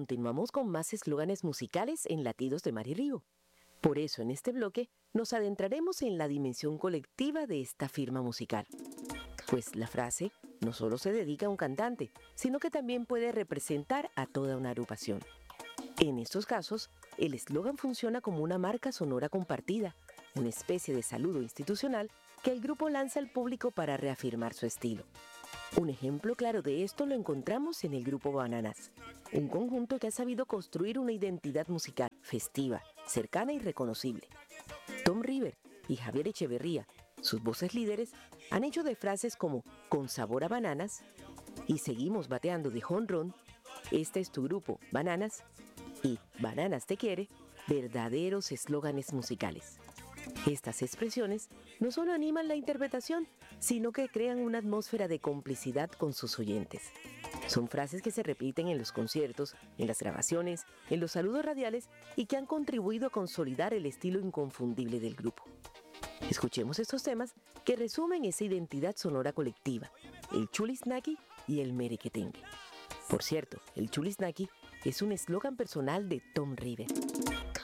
continuamos con más eslóganes musicales en Latidos de Mar y Río. Por eso, en este bloque, nos adentraremos en la dimensión colectiva de esta firma musical. Pues la frase no solo se dedica a un cantante, sino que también puede representar a toda una agrupación. En estos casos, el eslogan funciona como una marca sonora compartida, una especie de saludo institucional que el grupo lanza al público para reafirmar su estilo. Un ejemplo claro de esto lo encontramos en el grupo Bananas, un conjunto que ha sabido construir una identidad musical festiva, cercana y reconocible. Tom River y Javier Echeverría, sus voces líderes, han hecho de frases como "con sabor a bananas" y "seguimos bateando de jonrón", "este es tu grupo, Bananas" y "Bananas te quiere", verdaderos eslóganes musicales. Estas expresiones no solo animan la interpretación, sino que crean una atmósfera de complicidad con sus oyentes. Son frases que se repiten en los conciertos, en las grabaciones, en los saludos radiales y que han contribuido a consolidar el estilo inconfundible del grupo. Escuchemos estos temas que resumen esa identidad sonora colectiva, el Chulisnaki y el Merequetengue. Por cierto, el Chulisnaki es un eslogan personal de Tom River.